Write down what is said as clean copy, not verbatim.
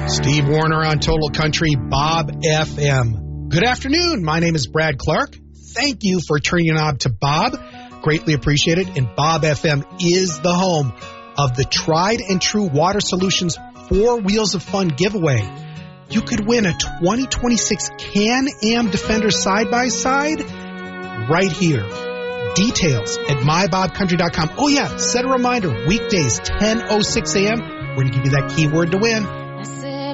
Steve Warner on Total Country, Bob FM. Good afternoon. My name is Brad Clark. Thank you for turning your knob to Bob. Greatly appreciated. And Bob FM is the home of the tried and true Water Solutions 4 Wheels of Fun giveaway. You could win a 2026 Can-Am Defender side-by-side right here. Details at mybobcountry.com. Oh, yeah, set a reminder. Weekdays, 10:06 a.m. We're going to give you that keyword to win.